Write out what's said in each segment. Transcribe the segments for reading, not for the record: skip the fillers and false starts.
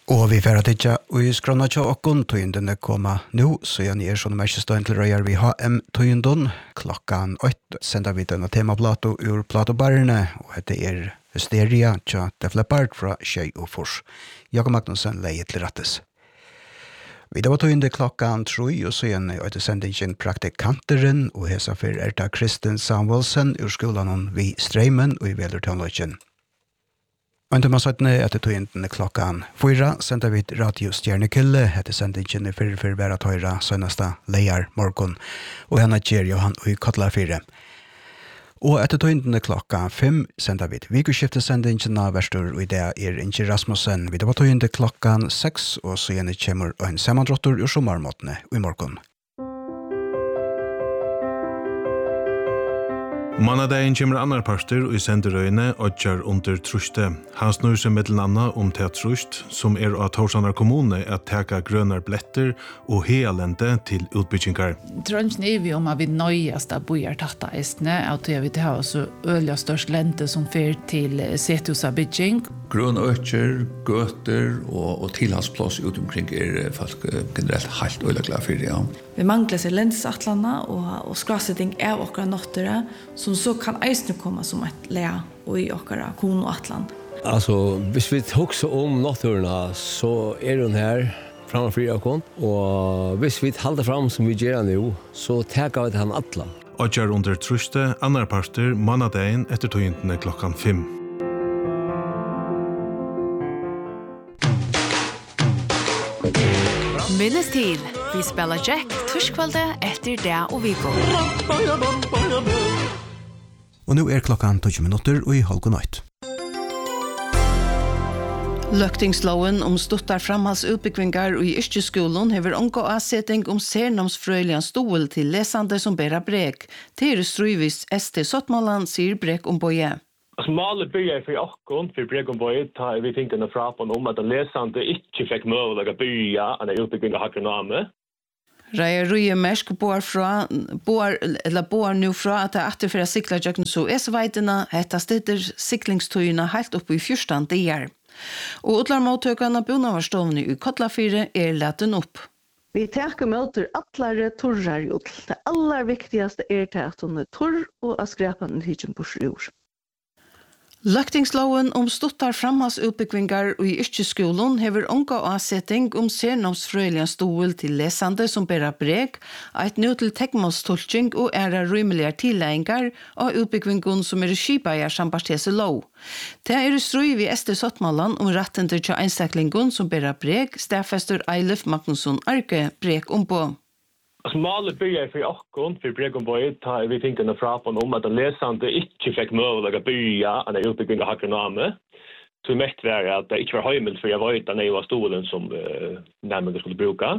Og vi færre tidja, og vi skrona tja okkon tøyndene koma nu, så jeg nyer sånn mærkestøyen til røyer vi HM tøyndon. Klokkan 8 sender vi denne temaplato ur platobarene, og dette Hysteria tja Def Leppard fra Tjei og Fors. Jakob Magnussen leier til rattes. Vi da var tøynde klokkan 3, og så igjen er sendingen Praktikanteren, og hesa for det Kristin Samuelsen ur skolan vi Streimen og i Velertøynløkken. Og man sattne etter tøyndene klokkan 4 sender vi Radio Stjernekille etter sendingen for være tøyra sønneste leier morgon, og henne kjer Johan og Katla 4. Og etter tøyndene klokkan 5 sender vi vikuskiftesendingen av Verstor, og det Inge Rasmussen. Vi da var tøynde klokkan 6, og så gjerne kommer en sammandrottor ur sommarmåtene i morgon. Manadagen kommer andre parter og i senderøyene Odjar under truste. Han snur seg med til annet om teatrust, som av Torsanar kommune at teka grønner bletter og healende til utbyggingar. Trønsen vi om at vi nøyest av bojar tatta eistene, at vi til har så øyla størst lente som fer til Setusa bygging. Grøn øker, gøter og tilhalsplass ut omkring folk generelt helt øyla glad for det, ja. Vi mangler seg lensatlerne og skrassetting av okra nottere, som så kan eisne komme som et lea og i okra kon og atlan. Altså, hvis vi husker om notterna, så hun her framfor okon, og hvis vi halder fram som vi gjør nå, så teker vi til han atla. Odjar under truste, andre parter, manadagen etter tøyndene klokkan 5. Minnes til, vi spelar Jack, torskvalde etter det og Vigo. Og nå klokkan 20 minutter og i halv god natt. Løktingsloven om stuttar framhals utbyggvingar og i yrkesskolen hever unga avsetting om sernamsfrøyligan stol til lesande som bæra brek. Til struvis ST Sottmalan sier brek om boje. Målet bygger for okkon, for Bregonboy, tar vi tingene fra på om at den lesende ikke fikk mulighet å bygge en utbygging av Hakername. Raja Røye Mersk boar nu fra at det etterfyrer siklerjøkken så veitene hetta steder siklingstøyene helt oppe i 14 dier. Og utlarmåttøkene Bonavarstående i Kotlafire leten opp. Vi takker møter atlare torrar ut. Det aller viktigaste til at hun torr og at skrepen hitjen på sjur. Løktingsloven om stuttar framhals utbyggvingar og i yrkesskolen hever unga avsetting om sernamsfrøyligan stol til lesande som bæra brek, eit nå til tekmålstolking og rymeligar tilleggingar av utbyggvingon som skipeier sambartese lov. Det strøy vi ST Sottmalan om retten til einstaklingon som bæra brek, stedfester Eilif Magnusson Arke brek på. Målet bygger for okkon, for Bregonboy, tar vi tingene fra på om at den lesende ikke fikk mulighet å bygge en utbygging av Hakername. Så mest var at det ikke var høymelt for jeg vet at det var stolen som nærmere skulle bruke.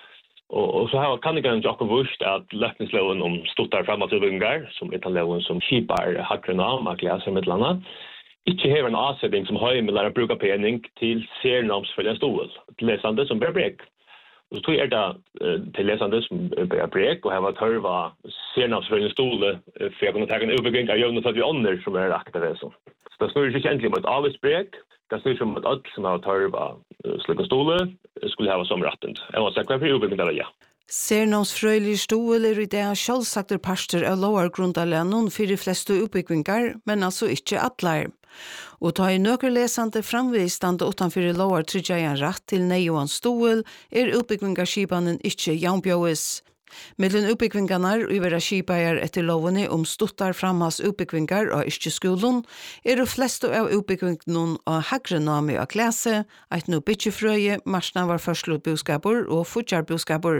Og så kan ikke akkurat vurst at løkningsloven om stuttar fremmedutbyggingar, som loven som skipar Hakername, akkurat med landet, ikke hever en avsetning som høymelt å bruke pening til sernamsfølge stol, til lesende som bør brek. Og så tror jeg det til lesende som blir brek, og jeg var tørva sernamsfølgende stole, for jeg kunne ta en utbygging av jøvnet for de ånder som aktive. Så det snur ikke egentlig om et avitsbrek, det snur ikke om at alt som har tørva slik stole skulle ha som rettend. Jeg må si hva for utbygging det ja. Sernamsfrøylig stol i det selvsagte parster av lovargrundalennon for de fleste utbyggvingar, men altså ikke atler. Og ta i nøkker lesande framvistande utanfor lovar tryggjægen rett til nejoan stol utbyggvingarskipanen ikke jaunbjøes. Mellom utbyggvingarna og vera skipeier etter lovene om stuttar framhals utbyggvingar av yrkesskolen fleste av utbyggvingarna av Hakername av klase, eit no bytjefrøye, marsnavarførsloboskapur og futjarboskapur.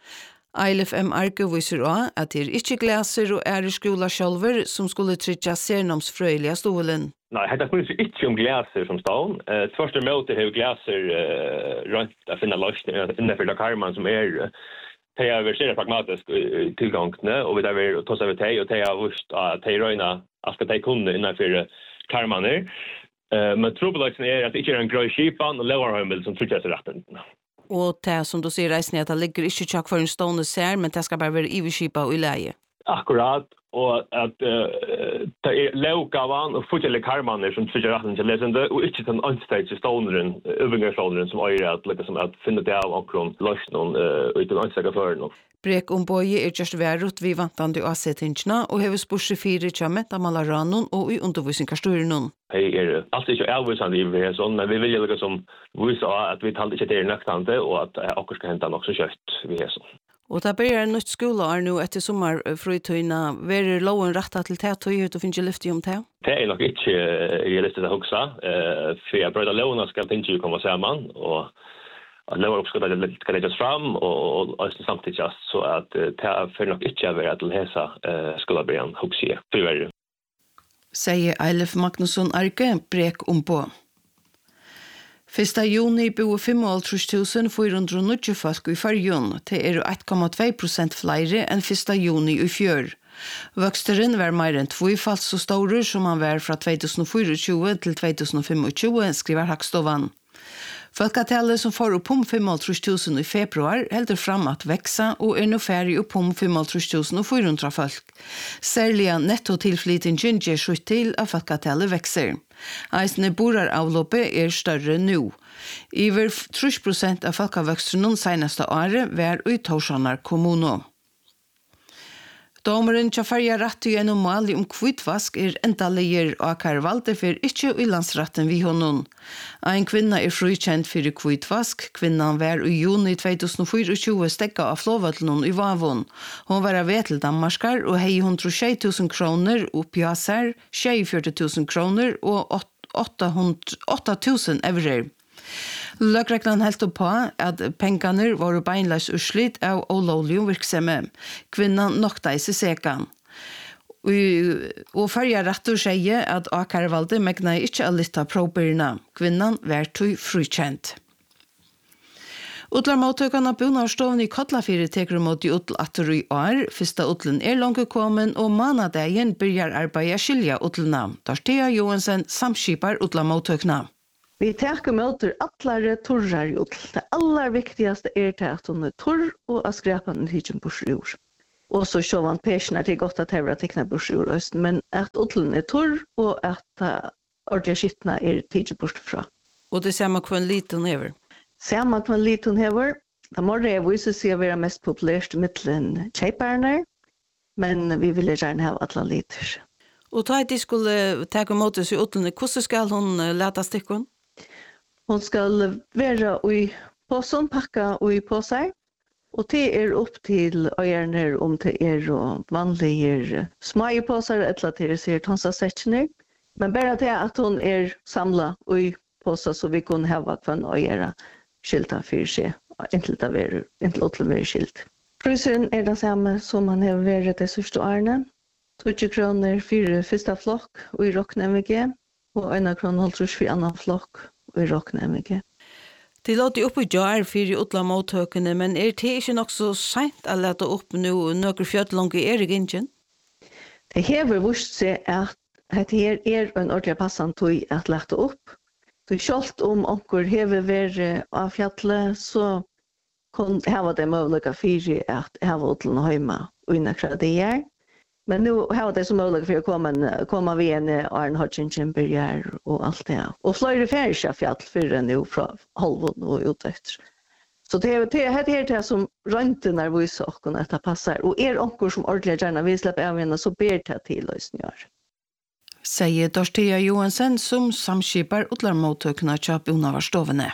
Eilif M. Arke viser også at det ikke glaser og skola sjølver som skulle trygge sernamsfrøyelige stolen. Nei, det er ikke om glaser som stål. Første møte har glaser rundt å finne løsninger innenfor det karman som de har vært pragmatisk tilgangene, og vi har tatt av og de har vist at de røyner at de kunne innenfor karmaner. Men trobeløsningen at det ikke en grøy skipan og leverhøymel som trygger seg retten. Og det som du sier reisen at det ligger ikke tjokk for en stående ser, men det skal bare være iverskipa og i leie. Akkurat, och att det är lågavan och fortsätter karmaner som tycker att inte läsande och inte den onstage stoneren övningarsonen som är att liksom att finna det av akron lösnon utan anstäga för något. Brek omboje just verut vi vantande och settingna och have spursi fyrir chamet amalaranun och i undervisningsstornon. Hej allt är ju älvisande i det sån men vi vill ju liksom visa att vi talar inte det nöktande och att också ska hända något så kött vi är så. Och det blir en nytt skola nu efter sommarfröjtöjna. Var loven rätta till det och hur finns ju lyft om det? Det är nog inte realistiskt att huxa. För jag bröda loven ska inte komma samman och loven ska läggas fram och samtidigt så att det för nog inte är att läsa skola bli en huxie. Tyvärr. Säger Eilif Magnusson Arke brek på. 1. juni bor 55.490 folk i Färjön. Det är 1,2% flere enn 1. juni i fjør. Vøksteren var mer enn tvåfalt så store som han var fra 2024 til 2025, skriver Hakstovan. Folketallet som får opp om 55.000 i februar heldur fram at veksa og nå ferdig opp om 55.400 folk. Særlig nettotilflytingen gjør slutt til at folketallet vekser. Eisene boraravloppet større nå. Iver 30% av folkevøksteren seneste året var i Torsanar kommune. Domaren tjafferja rett i en mål om kvitvask enda leier og karvalde for ikke i landsretten vi honom. En kvinna frikjent for kvitvask. Kvinnan var i juni 2024 stekka av Flåvøtlen i Vavon. Hon var av vetel Danmarskar og hei 106.000 kroner og pjasser, 40.000 kroner og 8.000 eurer. Løkreknan helt på at pengene var beinleis utslitt av olovlig virksomhet. Kvinnan nokta i seg sekan. Og førja rettur sier at Akarvalde megna ikke å lytte proberna. Kvinnan var tog frikjent. Utlarmåttøkene Bonavstoven i Kotlafire teker mot i utl atter i år. Fyrsta utlen langt kommen, og manadagen byrjar arbeid å skilja utlene. Dorthea Johansen samskipar utlarmåttøkene. Vi tar möter alla torrar ut. Det allra viktigaste är att hon är torr och att skräpa den hitchen på sjur. Och så kör man pensioner till gott att hävra teckna på sjur. Men att odlen är torr och att ordentliga skittna hitchen på sjur. Och det ser man kvar liten över? Ser man kvar liten över. Det måste jag visa sig vara mest populärt mittlen tjejparner. Men vi vill gärna ha alla liter. Och ta att de skulle ta emot sig odlen. Hur ska hon läta stickon? Hon ska vara i påsen, packa i påsar. Och det upp till öjarna om det vanliga små påsar eller till det ser tonsasättningar. Men bara det att hon samlad i påsar så vi kan ha kvann öjara skilta för sig. Inte låta vara skilt. Priset den samma som man har varit det sista åren. 20 kronor för första flock och i rocknämige. Och 1 krona för annan flock. Vi råkner mycket. Det låter upp i jar för utlamåttøkene, men det ikke nok så sent å lete opp nå noen fjøtlange det ikke? Det hever vurst seg at det her en ordentlig passant tog at lete opp. Så selv om onker hever vært av fjallet, så kan hava det mulig for at hava utlandet hjemme under det her. Men nu har det som möjligt för att komma vi en Arne Hodgkin börjar och allt det. Och flera färdiga fjäll för nu från halvån och ut efter. Så det är det som rönten när vi så och att det passar. Och onkor som ordentligt gärna vill släppa även så ber det till lösningar. Säger Dorthea Johansen som samskipar utlarmåttøkene til Bonavstovene.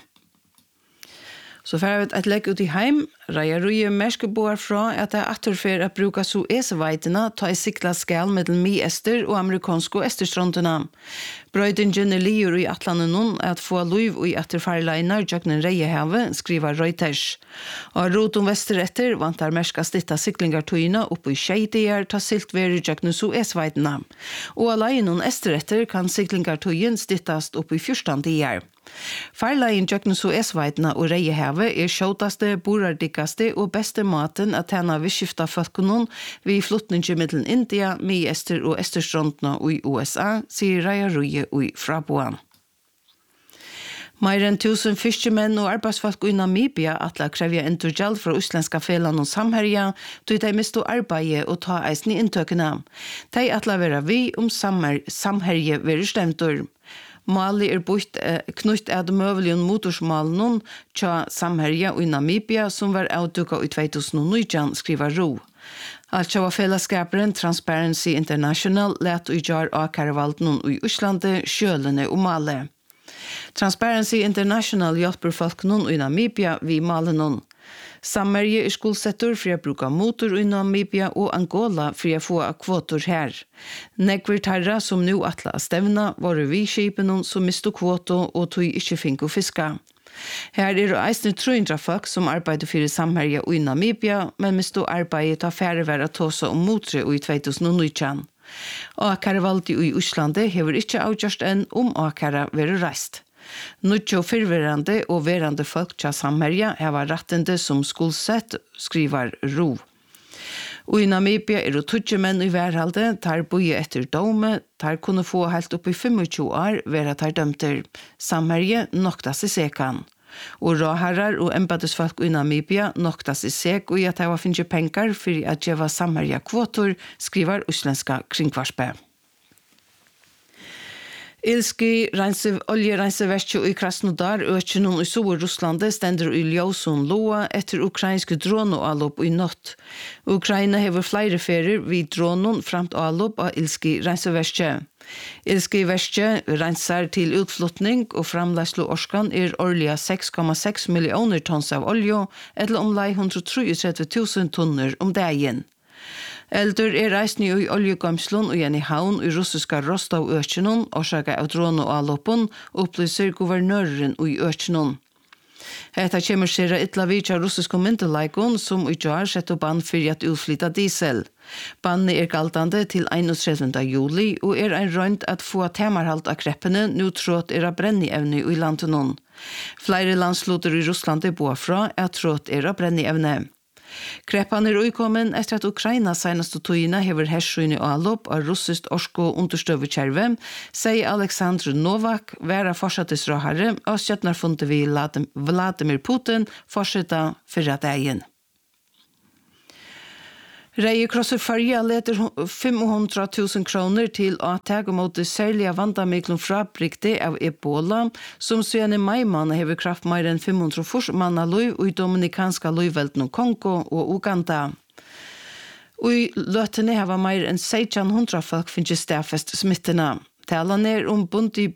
Så får vi et legg ut i heim. Raja Ruje merskeboer fra at det atterfer at bruka så eseveitene ta i sikla skal mellom mi-ester og amerikanske esterstrandene. Brøydingen liur i atlanen at få lov i atterfarleinar jøgnen Reiehave, skriver Reuters. Og rot vesteretter vantar merska stitta siklingartøyene oppe i Skeidier ta siltveri jøgnen så eseveitene. Og alene esteretter kan siklingartøyen stittast oppe i 14 dier. Farleien jøgnen så eseveitene og Reiehave sjåtaste, borardikaste og beste maten at henne vil skifta folkene ved flytningen mellom India, mi-ester og esterstrandene i USA, sier Raja Ruje i Fraboan. Mer enn 1000 fiskemenn og arbeidsfolk i Namibia atla krevja endurgjald fra uslenska felan og samherja, då de misto arbeid og ta eisen i inntøkene. De atla vera vi samherje vera stemtur. Mali bort knutt av møvelion motorsmalen tja samherja i Namibia som var avduka i 2019, skriver Ro. Altså var fellesskaperen Transparency International let utgjør av Karavalden i Øslande, Sjølene og Mali. Transparency International hjelper folk noen i Namibia vi maler noen. Sammerje skolsettor for å bruke motor i Namibia og Angola for å få kvoter her. Nekver tarra som nu atla stevna var vi skipen som misto kvoto og tog ikke fink å fiska. Her eisne 300 folk som arbeider for samherje i Namibia, men misto arbeidet ta færre være tåsa om motre i 2019. Akaravaldi i Øslande hever ikke avgjørst enn akara være reist. Nuttjo fyrverande og verande folk tja samherja heva rattende som skolsett, skriver Ro. Og i Namibia det 20 menn i værhalde, tar boi etter dome, tar kunne få helt opp i 25 år være tar dømter. Samherje noktas i sekan. Og råherrar og embedesfolk i Namibia noktas i sek og i at heva finnes penger for at gjeva samherja kvotor, skriver Øslenska kringkvarspe. Ilski oljerenseverkje i Krasnodar, økjennom i Ruslande stender i Ljøsund Loa etter ukrainske dronealop i natt. Ukraina hever flere ferier vid dronen fremt alop av Ilski renseverkje. Ilski verkje renser til utflutning og framleislo orskan årlig 6,6 millioner tons av olje, eller omlai 133 000 tonner om dagen. Eldur reisni i oljegømslun og i havn i russiska Rostov-økjennom, årsaka av drone og alopun, opplyser guvernøren i økjennom. Hetta kjemur sera ytla vidja russisko myndelaikon som i jar sett bann fyrir at utflytta diesel. Bannet galtande til 31. juli og ein rønt at få temarhalt av kreppene nu tråd av brennievne i landenon. Flere landsluter i Russland boa fra at tråd av brennievne. Kreppan uikommen etter at Ukraina senaste tøyina hever hersøyne og allop av russist orsko understøvekjerve, sier Aleksandr Novak, være fortsattesråherre, og skjøtnarfundet vi Vladimir Putin fortsetta fyrra dagen. Reie Krosser Farja leder 500 000 kroner til å tag mot det særlige vandamiklom frabrikte av Ebola, som siden i mai-mann hever kraft mer enn 500 manna løy i Dominikanska løyvelden og Kongo og Uganda. Og i løtene hever mer enn 1600 folk finnes stedfest smittene. Talan bundi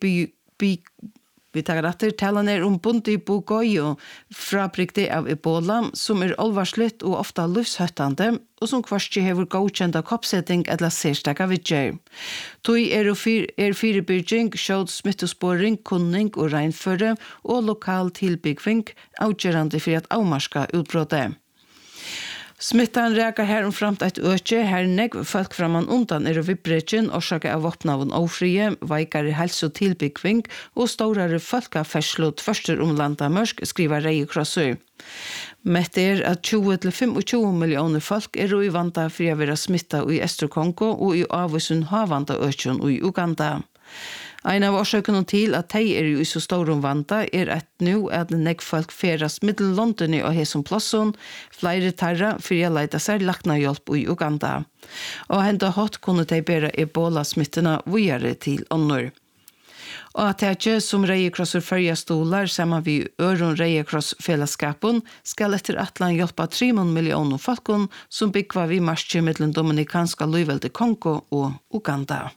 bundi Bugoyo frabrikte av Ebola, som alvarslitt og ofta livshøttande, og som kvarski hever godkjent av koppsetting eller sérstakka vidger. Tui fyrirbygging, sjåd smittosporing, kunning og regnføre og lokal tilbyggving avgjørende for at avmarska utbrådet. Smittan räkar här framt ett öke, här negv folk framan undan vibretjen, orsaka av vopnaven ofrie, veikare hälsotilbyggving och storare folkaferslot förster landa mörsk, skriver Reie Krosser. Mett att 20-25 miljoner folk i vanta för att vara smitta i Österkongo och i avvusen havanda öken och i Uganda. En av årsøkene til at de i så stor vanta at nå at nekk folk ferast middel London og Hesum Plasson, flere tarra for å leite seg lakna hjelp i Uganda. Og henda hatt kunne de bære Ebola-smittene videre til ånder. Og at det som Reie Krosser Førja stolar sammen vi Øron Reie Kross fellesskapen skal etter atlan hjelpa 3 millioner folkene som byggva vi marsje middelen Dominikanska løyvelde Kongo og Uganda.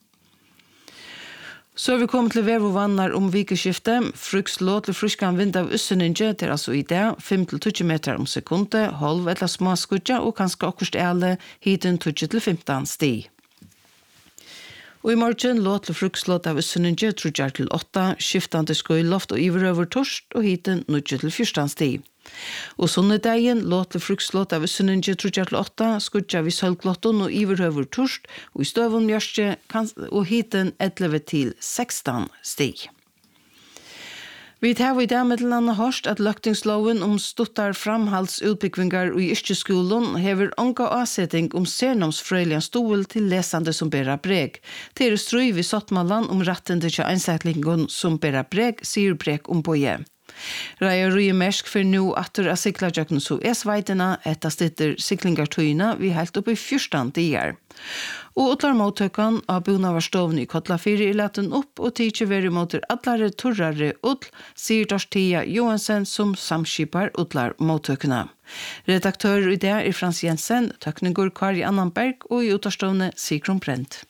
Så vi kommet til vevovannar vikeskiftet. Frukslå til fruskan vind av Øsseninge til altså i det 5-20 meter om sekundet, halv eller små skudja og kanskje akkurst ele hiten 20-15 sti. Og i morgen lå til frukslå av Øsseninge 3-8, skiftande skøyloft og iverøver torst og hiten 20-14 sti. Og sunnedagen låt til frukslåt av Øsseninge 3-8, skudja vi sølglåtten og iverhøver torst, og i støvun mjørste og hiten 11-16 stig. Vi tar i det med til annet hørst at løktingsloven om stuttar framhaldsutbyggvingar i yrkesskolen hever ånga avsetting om sernomsfrøyliga stol til lesande som bæra breg. Til strøy vi sottmallan om retten til einsætlingen som bæra breg, sier breg om boje. Raja Rui Mersk for nu atter av siklarjøkken så sveitena etter stitter siklingartøyene vi helt opp i 14 dier. Og utlar mottøkken av Bonavarstoven i Kotla 4 i laten opp og tidser veri moter atlare turrare utl, sier Dorstia Johansen som samskipar utlar mottøkkene. Redaktør i det Frans Jensen, tøkninger Kari Annanberg og i utarstående Sigrun Brent.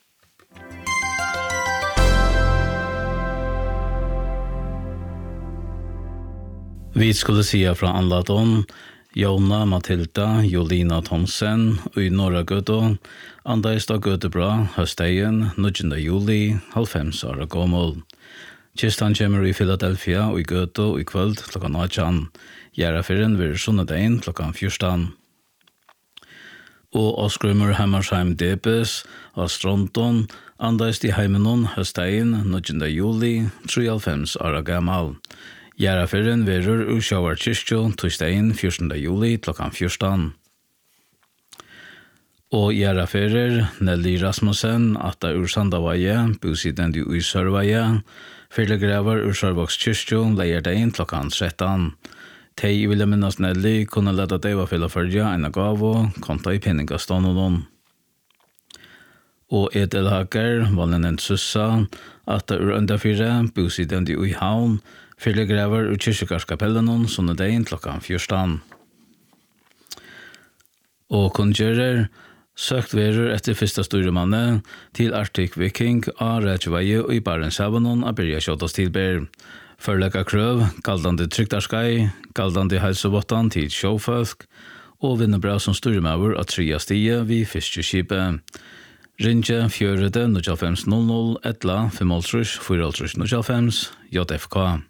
Vi skulle säga från Anlaton, Jona Matilda, Jolina Thomsen, och i Norra Göto, Andajstad Götebra, höstdagen, 9 juli, 90 år gammel. Kistan kommer i Philadelphia och i Göto i kväll klockan 18. Järafyren vid sundagen klockan 14. Og Oskrummer Hammersheim Debes av Stronton, andajst i heimenon höstdagen, 9 juli, 93 år gammal. Järafyren verur ur Sjauar Kyrkjo, torsdagen 14. juli klockan 14. Og Järafyrer Nelly Rasmussen, atta ur Sandavaje, bosidende ui Sørvaje, fyrlegraver ur Sørvåks Kyrkjo, leierdagen klockan 13. Tei ville minnas Nelly kunne leta deiva fylla fyrja en gavo, konta i penningastonodon. Og Edelhager, Valenen Sussa, atta ur Øndafyre, bosidende ui Havn, fyrlegraver ur Kyrkjokarskapellenon, sundagen klockan 14. Og kunngjører, søkt verur etter fyrsta styremanne til Arctic Viking av Rætjeveie og i Barentshavenon av Birja Kjottas tilber. Førlegga krøv, galdande tryktarskai, galdande helsebottan til sjåfolk, og vinnebra som styremauer av 3 stie vid fiskeskipet. Ringe 4 0500 etla 5-4 JFK.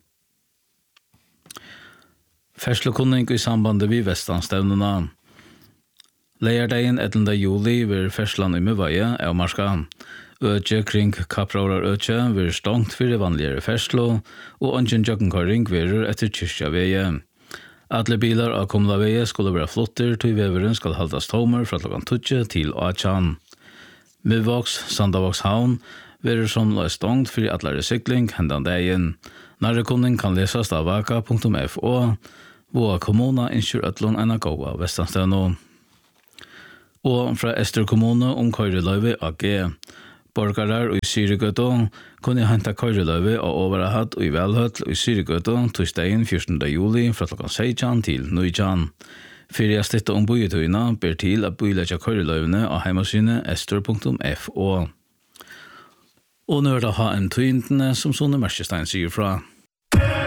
Ferslekunning i sambandet vid Vestanstevnuna. Leierdagen 11. juli vil ferslan i Møvaje av Marska. Øtje kring Kapraurar Øtje vil stongt for vanligere ferslo, og ungen joggenkaring vil etter Kyrkjaveie. Alle bilar av Kumlaveie skulle være flotter, til veveren skal haldas tomer fra klokken 20 til 18. Møvåks, Sandavåks havn, vil som la stongt for allare sykling hendan dagen. Nærrekunning kan lesas av vaka.fo, hvor kommuna innskjur øtlån enn gåa Vestanstevno. Og fra Ester kommune om køyreløyve AG. Borgarar i Syregøto kunne henta køyreløyve og overahatt og i velhøtt i Syregøto torsdagen 14. juli fra klokken 16 til 19. Fyrir jeg støtte om bøyetøyene ber til at bøyletja køyreløyvene av heimasynet ester.fo. Og nå er det ha en tøyntene som Sonne Merkestein sier fra.